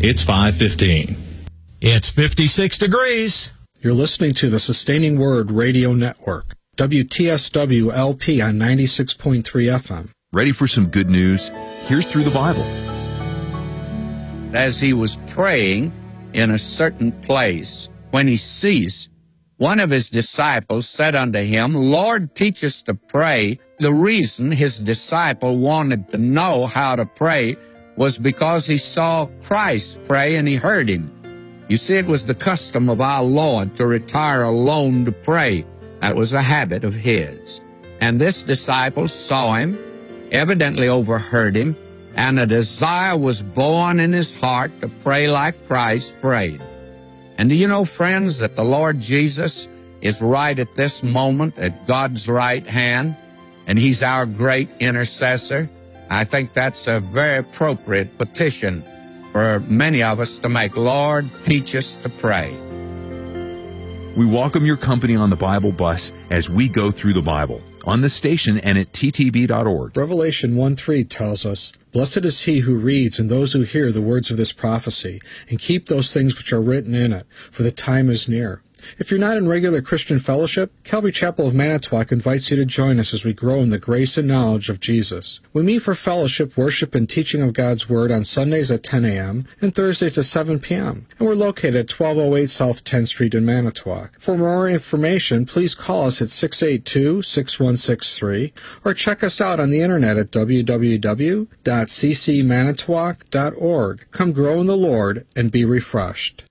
It's 5:15. It's 56 degrees. You're listening to the Sustaining Word Radio Network, WTSW-LP on 96.3 FM. Ready for some good news? Here's Through the Bible. As he was praying in a certain place, when he ceased, one of his disciples said unto him, Lord, teach us to pray. The reason his disciple wanted to know how to pray was because he saw Christ pray and he heard him. You see, it was the custom of our Lord to retire alone to pray. That was a habit of his. And this disciple saw him, evidently overheard him, and a desire was born in his heart to pray like Christ prayed. And do you know, friends, that the Lord Jesus is right at this moment at God's right hand, and he's our great intercessor? I think that's a very appropriate petition for many of us to make. Lord, teach us to pray. We welcome your company on the Bible bus as we go through the Bible on the station and at ttb.org. Revelation 1:3 tells us, Blessed is he who reads and those who hear the words of this prophecy, and keep those things which are written in it, for the time is near. If you're not in regular Christian fellowship, Calvary Chapel of Manitowoc invites you to join us as we grow in the grace and knowledge of Jesus. We meet for fellowship, worship, and teaching of God's Word on Sundays at 10 a.m. and Thursdays at 7 p.m. And we're located at 1208 South 10th Street in Manitowoc. For more information, please call us at 682-6163 or check us out on the internet at www.ccmanitowoc.org. Come grow in the Lord and be refreshed.